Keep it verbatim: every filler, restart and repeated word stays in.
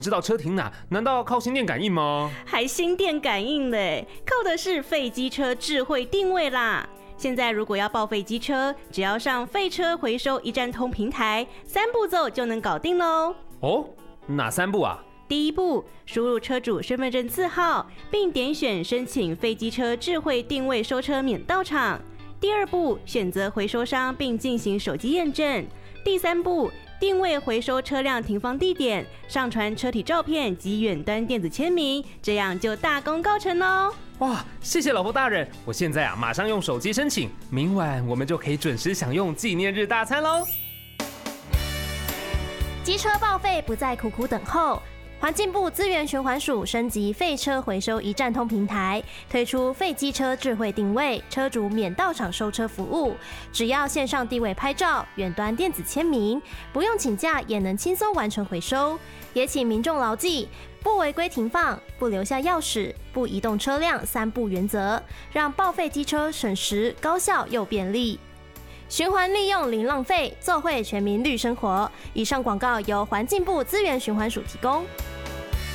知道车停哪？难道靠心电感应吗？ 还心电感应嘞，靠的是废机车智慧定位啦。现在如果要报废机车，只要上废车回收一站通平台，三步骤就能搞定喽。 哦，哪三步啊？ 第一步，输入车主身份证字号，并点选申请废机车智慧定位收车免到场。第二步，选择回收商并进行手机验证。第三步，定位回收车辆停放地点，上传车体照片及远端电子签名，这样就大功告成喽！ 哇，谢谢老婆大人，我现在啊马上用手机申请，明晚我们就可以准时享用纪念日大餐喽。 机车报废不再苦苦等候。环境部资源循环署升级废车回收一站通平台，推出废机车智慧定位，车主免到场收车服务，只要线上定位拍照，远端电子签名，不用请假也能轻松完成回收。也请民众牢记，不违规停放、不留下钥匙、不移动车辆三不原则，让报废机车省时、高效又便利。循环利用零浪费，做会全民绿生活。以上广告由环境部资源循环署提供。